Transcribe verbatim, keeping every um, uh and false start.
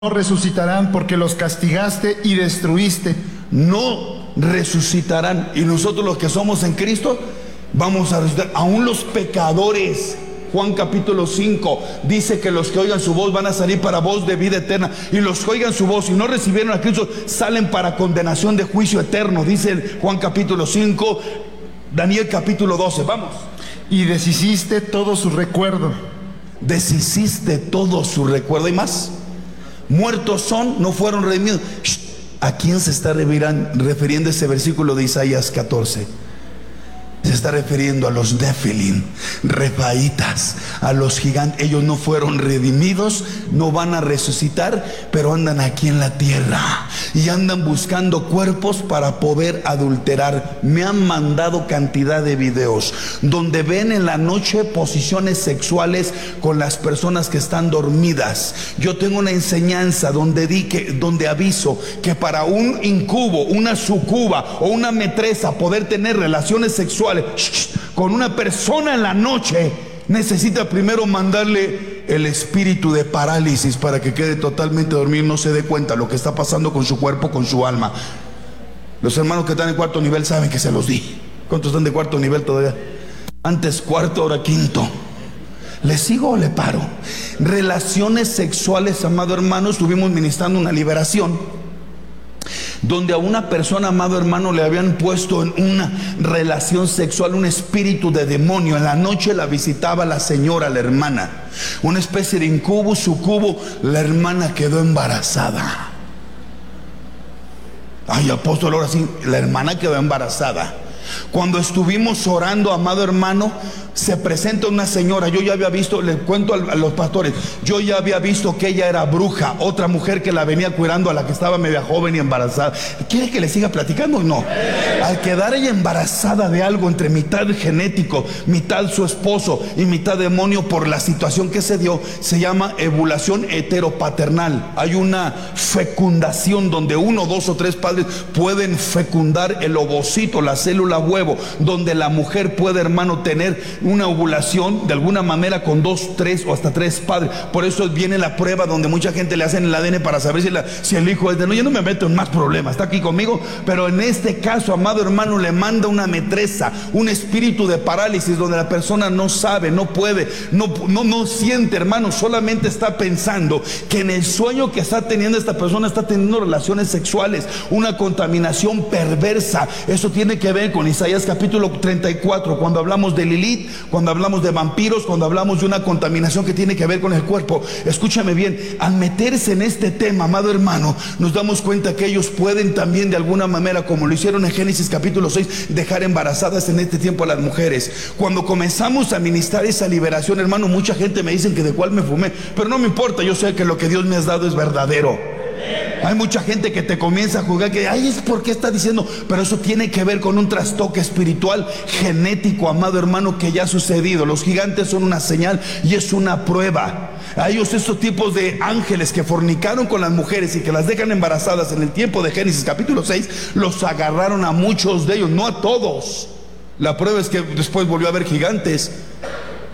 no resucitarán porque los castigaste y destruiste. No resucitarán. Y nosotros los que somos en Cristo vamos a resucitar. Aún los pecadores. Juan capítulo cinco dice que los que oigan su voz van a salir para voz de vida eterna, y los que oigan su voz y no recibieron a Cristo salen para condenación de juicio eterno, dice Juan capítulo cinco. Daniel capítulo doce, vamos. Y deshiciste todo su recuerdo. Deshiciste todo su recuerdo. ¿Y más? Muertos son, no fueron redimidos. ¿A quién se está refiriendo ese versículo de Isaías catorce? Se está refiriendo a los Nefilim, Refaitas, a los gigantes. Ellos no fueron redimidos, no van a resucitar, pero andan aquí en la tierra y andan buscando cuerpos para poder adulterar. Me han mandado cantidad de videos donde ven en la noche posiciones sexuales con las personas que están dormidas. Yo tengo una enseñanza donde di que, donde aviso que para un incubo, una sucuba o una metresa poder tener relaciones sexuales con una persona en la noche, necesita primero mandarle el espíritu de parálisis para que quede totalmente dormido, no se dé cuenta lo que está pasando con su cuerpo, con su alma. Los hermanos que están en cuarto nivel saben que se los di. ¿Cuántos están de cuarto nivel todavía? Antes cuarto, ahora quinto. ¿Le sigo o le paro? Relaciones sexuales, amado hermano. Estuvimos ministrando una liberación donde a una persona, amado hermano, le habían puesto en una relación sexual un espíritu de demonio. En la noche la visitaba la señora, la hermana, una especie de incubo, sucubo. La hermana quedó embarazada. Ay, apóstol, ahora sí, la hermana quedó embarazada. Cuando estuvimos orando, amado hermano, se presenta una señora. Yo ya había visto, le cuento a los pastores, yo ya había visto que ella era bruja, otra mujer que la venía cuidando a la que estaba media joven y embarazada. ¿Quiere que le siga platicando? No. Al quedar ella embarazada de algo, entre mitad genético, mitad su esposo y mitad demonio, por la situación que se dio, se llama ovulación heteropaternal. Hay una fecundación donde uno, dos o tres padres pueden fecundar el ovocito, la célula huevo, donde la mujer puede, hermano, tener una ovulación de alguna manera con dos, tres o hasta tres padres. Por eso viene la prueba donde mucha gente le hacen el A D N para saber si, la, si el hijo es de no. Yo no me meto en más problemas, está aquí conmigo. Pero en este caso, amado hermano, le manda una metresa, un espíritu de parálisis, donde la persona no sabe, no puede, no, no, no siente, hermano, solamente está pensando que en el sueño que está teniendo esta persona está teniendo relaciones sexuales, una contaminación perversa. Eso tiene que ver con Isaías capítulo treinta y cuatro, cuando hablamos de Lilith, cuando hablamos de vampiros, cuando hablamos de una contaminación que tiene que ver con el cuerpo. Escúchame bien, al meterse en este tema, amado hermano, nos damos cuenta que ellos pueden también de alguna manera, como lo hicieron en Génesis capítulo seis, dejar embarazadas en este tiempo a las mujeres. Cuando comenzamos a ministrar esa liberación, hermano, mucha gente me dice que de cuál me fumé, pero no me importa, yo sé que lo que Dios me ha dado es verdadero. Hay mucha gente que te comienza a juzgar, que ay, es porque está diciendo, pero eso tiene que ver con un trastoque espiritual genético, amado hermano, que ya ha sucedido. Los gigantes son una señal y es una prueba. A ellos, estos tipos de ángeles que fornicaron con las mujeres y que las dejan embarazadas en el tiempo de Génesis capítulo seis, los agarraron a muchos de ellos, no a todos. La prueba es que después volvió a haber gigantes.